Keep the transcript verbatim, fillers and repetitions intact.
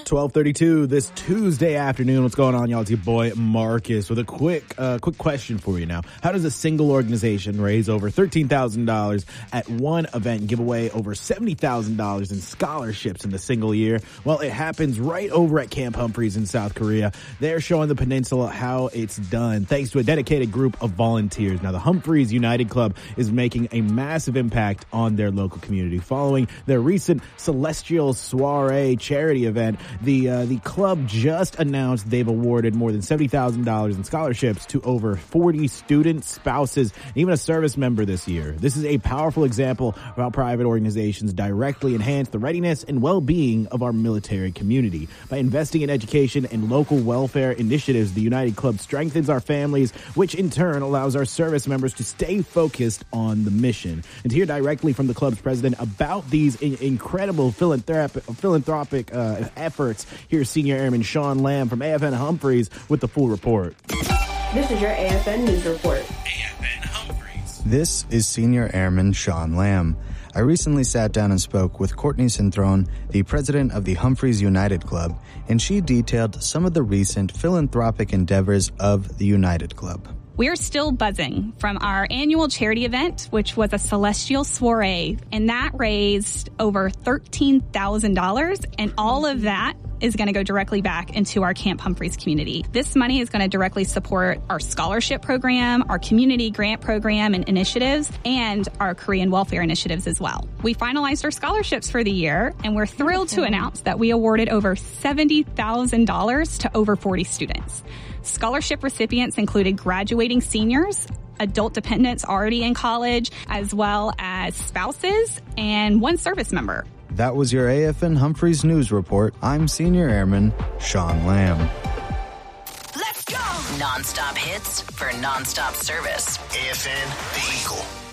twelve thirty-two this Tuesday afternoon. What's going on, y'all? It's your boy Marcus with a quick uh, quick question for you now. How does a single organization raise over thirteen thousand dollars at one event and give away over seventy thousand dollars in scholarships in a single year? Well, it happens right over at Camp Humphreys in South Korea. They're showing the peninsula how it's done thanks to a dedicated group of volunteers. Now, the Humphreys United Club is making a massive impact on their local community. Following their recent Celestial Soiree charity event, the uh, the club just announced they've awarded more than seventy thousand dollars in scholarships to over forty students, spouses, and even a service member this year. This is a powerful example of how private organizations directly enhance the readiness and well-being of our military community. By investing in education and local welfare initiatives, the United Club strengthens our families, which in turn allows our service members to stay focused on the mission. And to hear directly from the club's president about these in- incredible philanthropic, philanthropic uh, efforts, here's Senior Airman Sean Lamb from A F N Humphreys with the full report. This is your A F N News Report. A F N Humphreys. This is Senior Airman Sean Lamb. I recently sat down and spoke with Courtney Centron, the president of the Humphreys United Club, and she detailed some of the recent philanthropic endeavors of the United Club. We're still buzzing from our annual charity event, which was a Celestial Soiree, and that raised over thirteen thousand dollars, and all of that is going to go directly back into our Camp Humphreys community. This money is going to directly support our scholarship program, our community grant program and initiatives, and our Korean welfare initiatives as well. We finalized our scholarships for the year, and we're thrilled to announce that we awarded over seventy thousand dollars to over forty students. Scholarship recipients included graduating seniors, adult dependents already in college, as well as spouses and one service member. That was your A F N Humphreys News Report. I'm Senior Airman Sean Lamb. Let's go! Non-stop hits for non-stop service. A F N, The Eagle.